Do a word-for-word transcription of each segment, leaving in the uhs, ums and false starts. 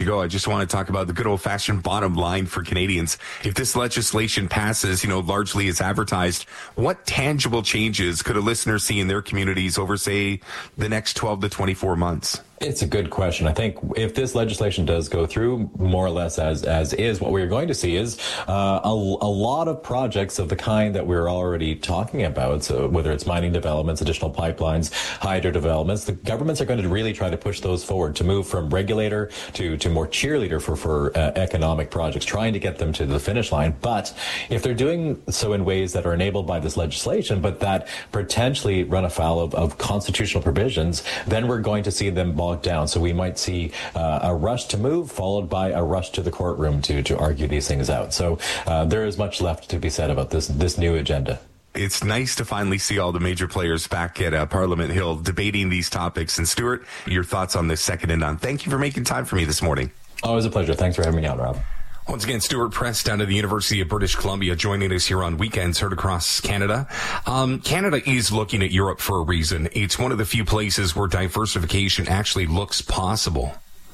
go, I just want to talk about the good old-fashioned bottom line for Canadians. If this legislation passes, you know, largely as advertised, what tangible changes could a listener see in their communities over, say, the next twelve to twenty-four months? It's a good question. I think if this legislation does go through more or less as as is, what we're going to see is uh, a, a lot of projects of the kind that we're already talking about. So whether it's mining developments, additional pipelines, hydro developments, the governments are going to really try to push those forward to move from regulator to, to more cheerleader for, for uh, economic projects, trying to get them to the finish line. But if they're doing so in ways that are enabled by this legislation, but that potentially run afoul of, of constitutional provisions, then we're going to see them down. So we might see uh, a rush to move followed by a rush to the courtroom to, to argue these things out. So uh, there is much left to be said about this, this new agenda. It's nice to finally see all the major players back at uh, Parliament Hill debating these topics. And Stuart, your thoughts on this second and none. Thank you for making time for me this morning. Always a pleasure. Thanks for having me on, Rob. Once again, Stuart Press down at the University of British Columbia joining us here on Weekends, heard across Canada. Um, Canada is looking at Europe for a reason. It's one of the few places where diversification actually looks possible.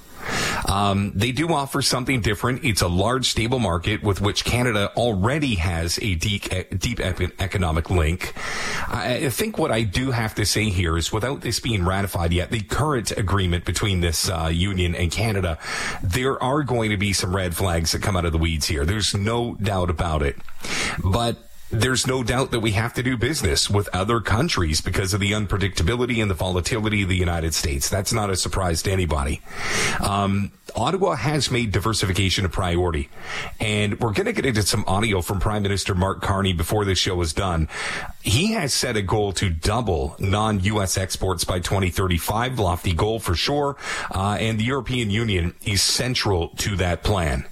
Um, they do offer something different. It's a large, stable market with which Canada already has a deep, deep economic link. I think what I do have to say here is, without this being ratified yet, the current agreement between this uh, union and Canada, there are going to be some red flags that come out of the weeds here. There's no doubt about it. But there's no doubt that we have to do business with other countries because of the unpredictability and the volatility of the United States. That's not a surprise to anybody. Um, Ottawa has made diversification a priority, and we're going to get into some audio from Prime Minister Mark Carney before this show is done. He has set a goal to double non-U S exports by twenty thirty-five, lofty goal for sure, uh, and the European Union is central to that plan.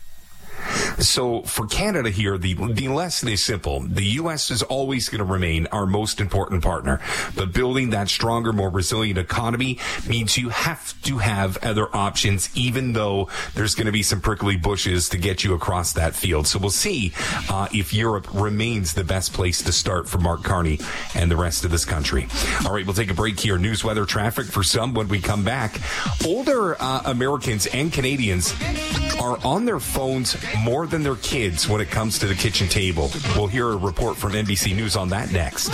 So for Canada here, the the lesson is simple. The U S is always going to remain our most important partner. But building that stronger, more resilient economy means you have to have other options, even though there's going to be some prickly bushes to get you across that field. So we'll see uh, if Europe remains the best place to start for Mark Carney and the rest of this country. All right, we'll take a break here. News, weather, traffic for some when we come back. Older uh, Americans and Canadians are on their phones more than their kids when it comes to the kitchen table. We'll hear a report from N B C News on that next.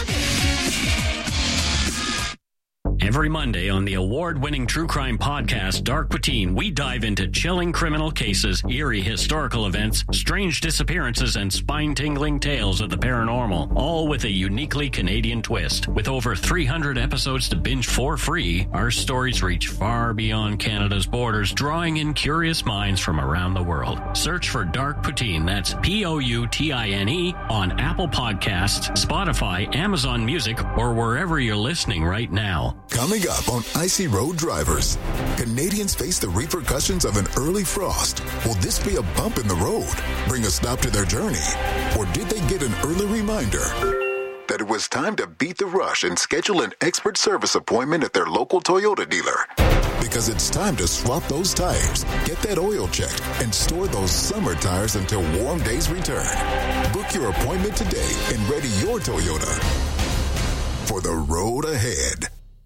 Every Monday on the award-winning true crime podcast, Dark Poutine, we dive into chilling criminal cases, eerie historical events, strange disappearances, and spine-tingling tales of the paranormal, all with a uniquely Canadian twist. With over three hundred episodes to binge for free, our stories reach far beyond Canada's borders, drawing in curious minds from around the world. Search for Dark Poutine, that's P O U T I N E, on Apple Podcasts, Spotify, Amazon Music, or wherever you're listening right now. Coming up on Icy Road Drivers, Canadians face the repercussions of an early frost. Will this be a bump in the road, bring a stop to their journey? Or did they get an early reminder that it was time to beat the rush and schedule an expert service appointment at their local Toyota dealer? Because it's time to swap those tires, get that oil checked, and store those summer tires until warm days return. Book your appointment today and ready your Toyota for the road ahead.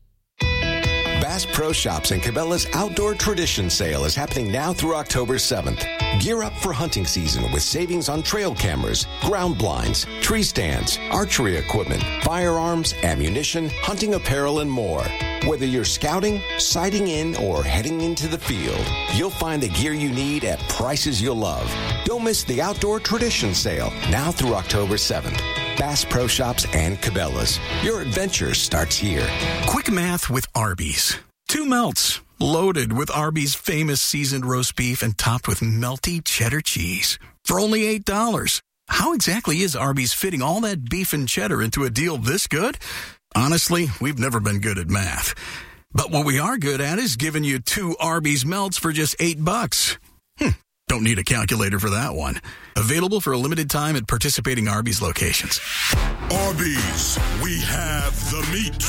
Bass Pro Shops and Cabela's Outdoor Tradition Sale is happening now through October seventh. Gear up for hunting season with savings on trail cameras, ground blinds, tree stands, archery equipment, firearms, ammunition, hunting apparel, and more. Whether you're scouting, sighting in, or heading into the field, you'll find the gear you need at prices you'll love. Don't miss the Outdoor Tradition Sale now through October seventh. Bass Pro Shops and Cabela's. Your adventure starts here. Quick math with Arby's. Two melts, loaded with Arby's famous seasoned roast beef and topped with melty cheddar cheese for only eight dollars. How exactly is Arby's fitting all that beef and cheddar into a deal this good? Honestly, we've never been good at math. But what we are good at is giving you two Arby's melts for just eight bucks. Hmm. Don't need a calculator for that one. Available for a limited time at participating Arby's locations. Arby's, we have the meat.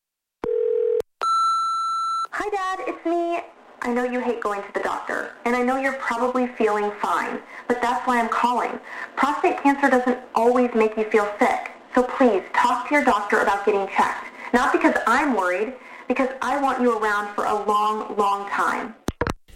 Hi, Dad, it's me. I know you hate going to the doctor, and I know you're probably feeling fine, but that's why I'm calling. Prostate cancer doesn't always make you feel sick, so please talk to your doctor about getting checked. Not because I'm worried, because I want you around for a long, long time.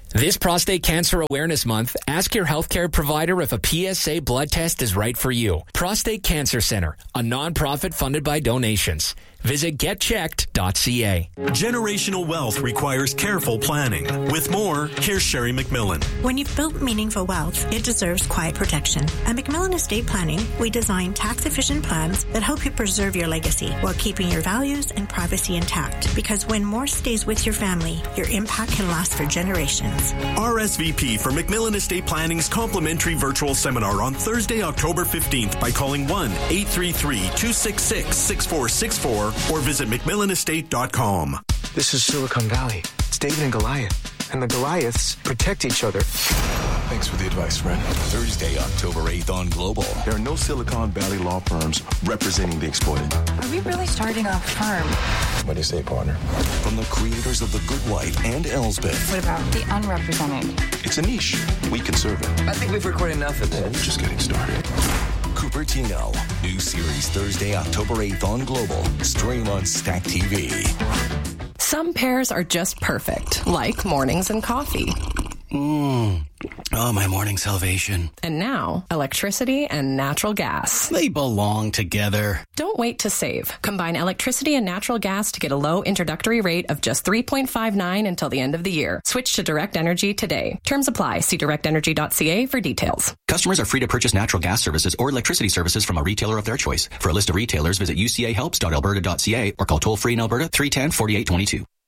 This Prostate Cancer Awareness Month, ask your healthcare provider if a P S A blood test is right for you. Prostate Cancer Center, a nonprofit funded by donations. Visit get checked dot c a. Generational wealth requires careful planning. With more, here's Sherry McMillan. When you've built meaningful wealth, it deserves quiet protection. At McMillan Estate Planning, we design tax-efficient plans that help you preserve your legacy while keeping your values and privacy intact. Because when more stays with your family, your impact can last for generations. R S V P for McMillan Estate Planning's complimentary virtual seminar on Thursday, October fifteenth by calling one eight three three, two six six, six four six four or visit mcmillan estate dot com. This is Silicon Valley. It's David and Goliath. And the Goliaths protect each other. Thanks for the advice, friend. Thursday, October eighth on Global. There are no Silicon Valley law firms representing the exploited. Are we really starting a firm? What do you say, partner? From the creators of The Good Wife and Elsbeth. What about the unrepresented? It's a niche. We can serve it. I think we've recorded enough of this. We're just getting started. Cupertino. New series Thursday, October eighth on Global. Stream on Stack T V. Some pairs are just perfect, like mornings and coffee. Mmm. Oh, my morning salvation. And now, electricity and natural gas. They belong together. Don't wait to save. Combine electricity and natural gas to get a low introductory rate of just three point five nine until the end of the year. Switch to Direct Energy today. Terms apply. See direct energy dot c a for details. Customers are free to purchase natural gas services or electricity services from a retailer of their choice. For a list of retailers, visit u c a helps dot alberta dot c a or call toll-free in Alberta three one zero, four eight two two.